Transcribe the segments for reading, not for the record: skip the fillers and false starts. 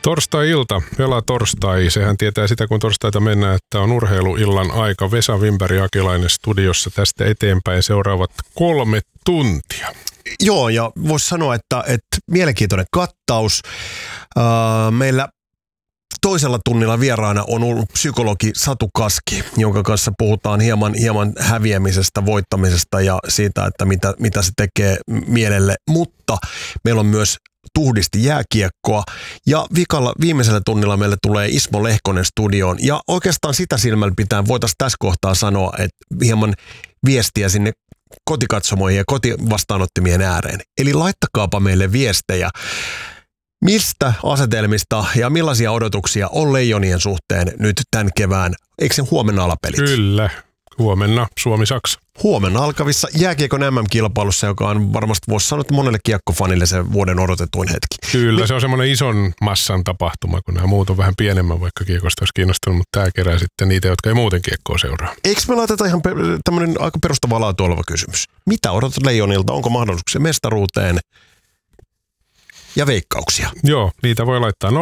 Torstai-ilta, Vela-torstai. Sehän tietää sitä, kun torstaita mennään, että on urheiluillan aika. Vesa Wimberg-Jakilainen studiossa tästä eteenpäin seuraavat 3 tuntia. Joo, ja voisi sanoa, että mielenkiintoinen kattaus. Meillä toisella tunnilla vieraana on ollut psykologi Satu Kaski, jonka kanssa puhutaan hieman häviämisestä, voittamisesta ja siitä, että mitä se tekee mielelle. Mutta meillä on myös tuhdisti jääkiekkoa ja viimeisellä tunnilla meille tulee Ismo Lehkonen studioon. Ja oikeastaan sitä silmällä pitää voitaisiin tässä kohtaa sanoa, että hieman viestiä sinne kotikatsomoihin ja kotivastaanottimien ääreen. Eli laittakaapa meille viestejä. Mistä asetelmista ja millaisia odotuksia on Leijonien suhteen nyt tämän kevään? Eikö se huomenna alapelit? Kyllä, huomenna Suomi-Saksa. Huomenna alkavissa jääkiekon MM-kilpailussa, joka on varmasti, voisi sanoa, että monelle kiekkofanille se vuoden odotetuin hetki. Kyllä, se on semmoinen ison massan tapahtuma, kun nämä muut on vähän pienemmän, vaikka kiekosta olisi kiinnostunut, mutta tämä kerää sitten niitä, jotka ei muuten kiekkoa seuraa. Eikö me laiteta ihan tämmöinen aika perustavaa laatua oleva kysymys? Mitä odotat Leijonilta? Onko mahdollisuuksia mestaruuteen? Ja veikkauksia. Joo, niitä voi laittaa 0401455666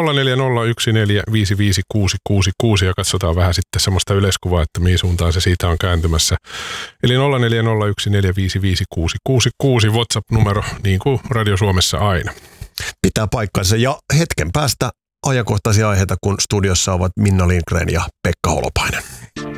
ja katsotaan vähän sitten semmoista yleiskuvaa, että mihin suuntaan se siitä on kääntymässä. Eli 0401455666 WhatsApp-numero, niin kuin Radio Suomessa aina. Pitää paikkansa ja hetken päästä ajankohtaisia aiheita, kun studiossa ovat Minna Lindgren ja Pekka Holopainen.